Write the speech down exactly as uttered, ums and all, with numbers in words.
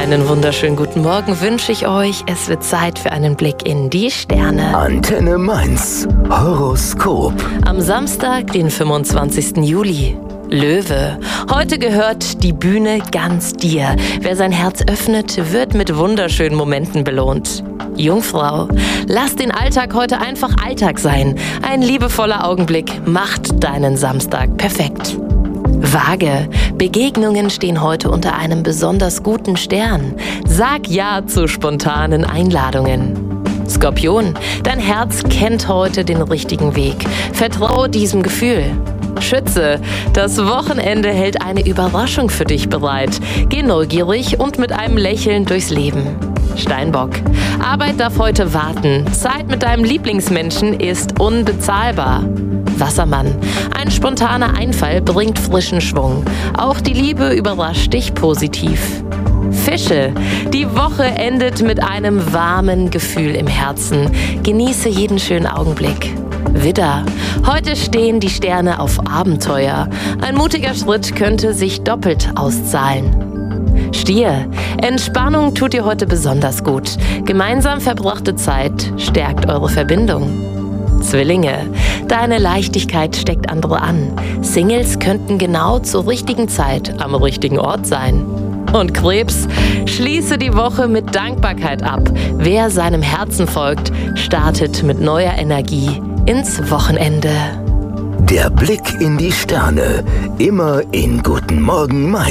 Einen wunderschönen guten Morgen wünsche ich euch. Es wird Zeit für einen Blick in die Sterne. Antenne Mainz. Horoskop. Am Samstag, den fünfundzwanzigsten Juli. Löwe. Heute gehört die Bühne ganz dir. Wer sein Herz öffnet, wird mit wunderschönen Momenten belohnt. Jungfrau. Lass den Alltag heute einfach Alltag sein. Ein liebevoller Augenblick macht deinen Samstag perfekt. Waage. Begegnungen stehen heute unter einem besonders guten Stern. Sag Ja zu spontanen Einladungen. Skorpion. Dein Herz kennt heute den richtigen Weg. Vertraue diesem Gefühl. Schütze. Das Wochenende hält eine Überraschung für dich bereit. Geh neugierig und mit einem Lächeln durchs Leben. Steinbock. Arbeit darf heute warten. Zeit mit deinem Lieblingsmenschen ist unbezahlbar. Wassermann. Ein spontaner Einfall bringt frischen Schwung. Auch die Liebe überrascht dich positiv. Fische. Die Woche endet mit einem warmen Gefühl im Herzen. Genieße jeden schönen Augenblick. Widder. Heute stehen die Sterne auf Abenteuer. Ein mutiger Schritt könnte sich doppelt auszahlen. Stier. Entspannung tut dir heute besonders gut. Gemeinsam verbrachte Zeit stärkt eure Verbindung. Zwillinge. Deine Leichtigkeit steckt andere an. Singles könnten genau zur richtigen Zeit am richtigen Ort sein. Und Krebs. Schließe die Woche mit Dankbarkeit ab. Wer seinem Herzen folgt, startet mit neuer Energie ins Wochenende. Der Blick in die Sterne. Immer in Guten Morgen Mainz.